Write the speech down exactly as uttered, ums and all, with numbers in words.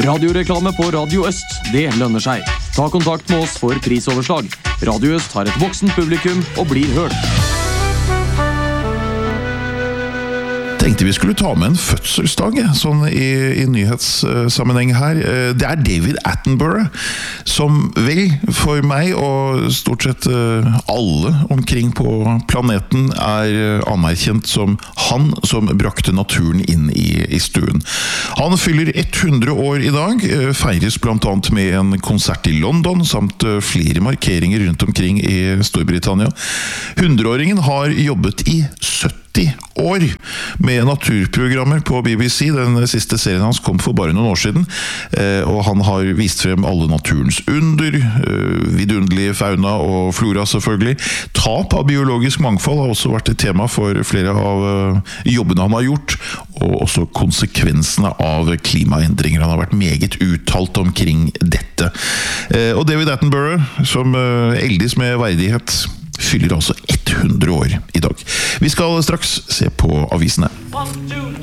Radioreklame på Radio Øst, det lønner seg. Ta kontakt med oss for prisoverslag. Radio Øst har et voksent publikum og blir hørt. Tenkte vi skulle ta med en fødselsdag, sånn i, i nyhetssammenheng her. Det er David Attenborough, som vel for meg og stort sett alle omkring på planeten er anerkjent som han som brakte naturen inn i, i stuen. Han fyller hundre år i dag, feires blant annet med en konsert i London, samt flere markeringer rundt omkring i Storbritannia. Hundreåringen har jobbet i sytti år med naturprogrammer på B B C. Den siste serien hans kom for bare noen år siden, og han har vist frem alle naturens under, vidunderlige fauna og flora selvfølgelig. Tap av biologisk mangfold har også vært et tema for flere av jobbene han har gjort, og også konsekvensene av klimaendringer. Han har vært meget uttalt omkring dette. Og David Attenborough, som eldes med verdighet, fyller altså hundre år i dag. Vi skal straks se på avisene. One, two,